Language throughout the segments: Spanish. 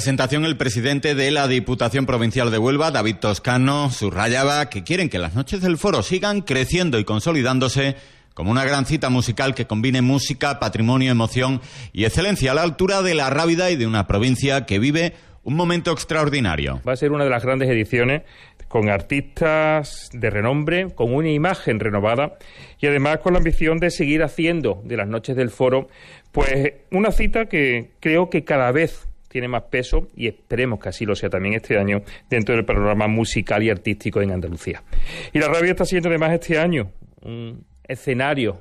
presentación, el presidente de la Diputación Provincial de Huelva, David Toscano, subrayaba que quieren que las noches del foro sigan creciendo y consolidándose como una gran cita musical que combine música, patrimonio, emoción y excelencia a la altura de la Rábida y de una provincia que vive un momento extraordinario. Va a ser una de las grandes ediciones con artistas de renombre, con una imagen renovada y además con la ambición de seguir haciendo de las noches del foro pues una cita que creo que cada vez tiene más peso y esperemos que así lo sea también este año dentro del panorama musical y artístico en Andalucía. Y la Rábida está siendo además este año un escenario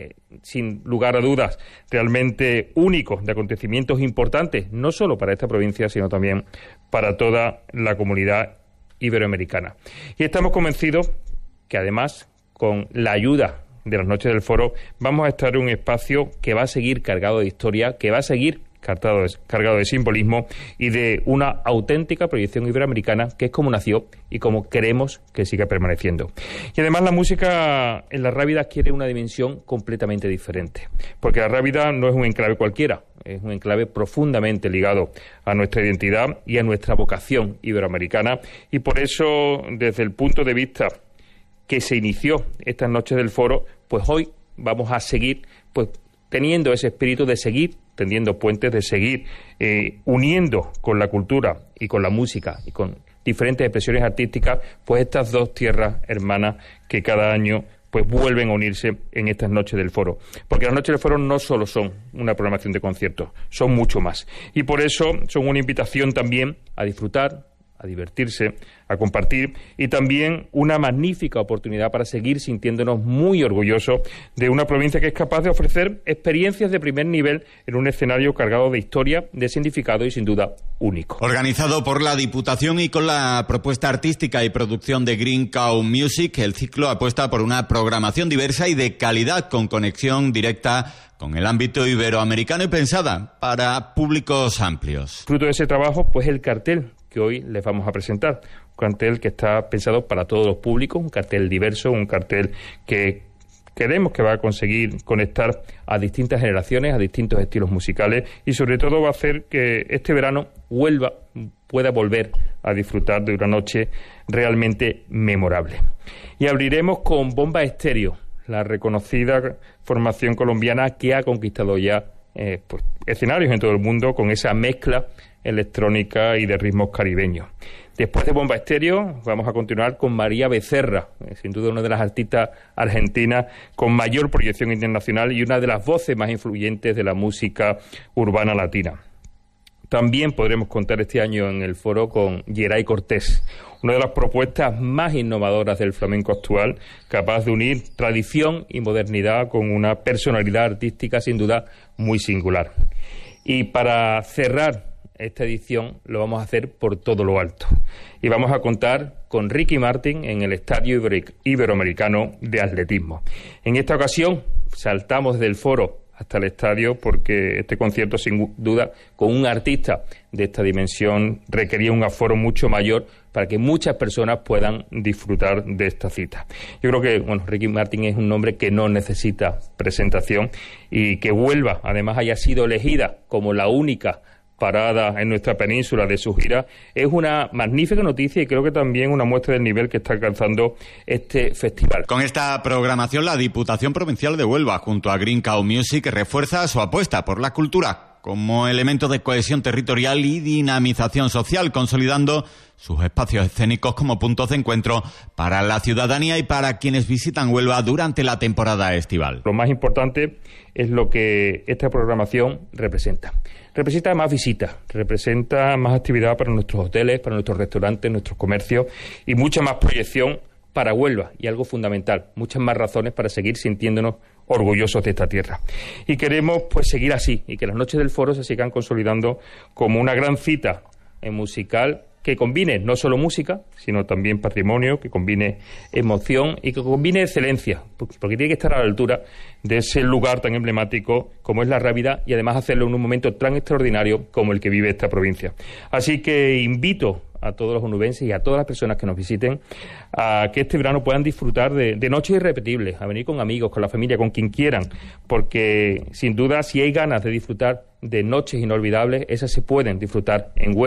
sin lugar a dudas realmente único de acontecimientos importantes, no solo para esta provincia sino también para toda la comunidad iberoamericana. Y estamos convencidos que además con la ayuda de las noches del foro vamos a estar en un espacio que va a seguir cargado de historia, que va a seguir cargado de simbolismo y de una auténtica proyección iberoamericana que es como nació y como queremos que siga permaneciendo. Y además la música en la Rábida adquiere una dimensión completamente diferente, porque la Rábida no es un enclave cualquiera, es un enclave profundamente ligado a nuestra identidad y a nuestra vocación iberoamericana y por eso desde el punto de vista que se inició estas noches del foro, pues hoy vamos a seguir pues teniendo ese espíritu de seguir tendiendo puentes, de seguir uniendo con la cultura y con la música y con diferentes expresiones artísticas, pues estas dos tierras hermanas que cada año pues vuelven a unirse en estas noches del foro. Porque las noches del foro no solo son una programación de conciertos, son mucho más. Y por eso son una invitación también a disfrutar, a divertirse, a compartir y también una magnífica oportunidad para seguir sintiéndonos muy orgullosos de una provincia que es capaz de ofrecer experiencias de primer nivel en un escenario cargado de historia, de significado y sin duda único. Organizado por la Diputación y con la propuesta artística y producción de Green Cow Music, el ciclo apuesta por una programación diversa y de calidad con conexión directa con el ámbito iberoamericano y pensada para públicos amplios. Fruto de ese trabajo, pues el cartel que hoy les vamos a presentar. Un cartel que está pensado para todos los públicos, un cartel diverso, un cartel que creemos que va a conseguir conectar a distintas generaciones, a distintos estilos musicales y sobre todo va a hacer que este verano Huelva pueda volver a disfrutar de una noche realmente memorable. Y abriremos con Bomba Estéreo, la reconocida formación colombiana que ha conquistado ya pues, escenarios en todo el mundo con esa mezcla electrónica y de ritmos caribeños. Después de Bomba Estéreo vamos a continuar con María Becerra, sin duda una de las artistas argentinas con mayor proyección internacional y una de las voces más influyentes de la música urbana latina. También podremos contar este año en el foro con Geray Cortés, una de las propuestas más innovadoras del flamenco actual, capaz de unir tradición y modernidad con una personalidad artística sin duda muy singular. Y para cerrar esta edición lo vamos a hacer por todo lo alto. Y vamos a contar con Ricky Martin en el Estadio Iberoamericano de Atletismo. En esta ocasión saltamos del foro hasta el estadio porque este concierto sin duda con un artista de esta dimensión requería un aforo mucho mayor para que muchas personas puedan disfrutar de esta cita. Yo creo que Ricky Martin es un nombre que no necesita presentación y que Huelva además haya sido elegida como la única parada en nuestra península de su gira es una magnífica noticia y creo que también una muestra del nivel que está alcanzando este festival. Con esta programación la Diputación Provincial de Huelva junto a Green Cow Music refuerza su apuesta por la cultura como elemento de cohesión territorial y dinamización social, consolidando sus espacios escénicos como puntos de encuentro para la ciudadanía y para quienes visitan Huelva durante la temporada estival. Lo más importante es lo que esta programación representa. Representa más visitas, representa más actividad para nuestros hoteles, para nuestros restaurantes, nuestros comercios y mucha más proyección para Huelva y algo fundamental, muchas más razones para seguir sintiéndonos orgullosos de esta tierra. Y queremos pues seguir así y que las noches del foro se sigan consolidando como una gran cita musical que combine no solo música, sino también patrimonio, que combine emoción y que combine excelencia, porque tiene que estar a la altura de ese lugar tan emblemático como es la Rábida y además hacerlo en un momento tan extraordinario como el que vive esta provincia. Así que invito a todos los onubenses y a todas las personas que nos visiten a que este verano puedan disfrutar de noches irrepetibles, a venir con amigos, con la familia, con quien quieran, porque sin duda si hay ganas de disfrutar de noches inolvidables, esas se pueden disfrutar en Huelva.